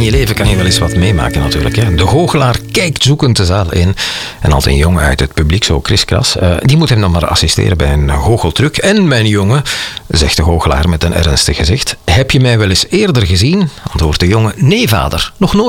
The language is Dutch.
je leven kan je wel eens wat meemaken natuurlijk. Hè. De goochelaar kijkt zoekend de zaal in. En als een jongen uit het publiek, zo kriskras, die moet hem dan maar assisteren bij een goocheltruc. En mijn jongen, zegt de goochelaar met een ernstig gezicht, heb je mij wel eens eerder gezien? Antwoordt de jongen, nee vader, nog nooit.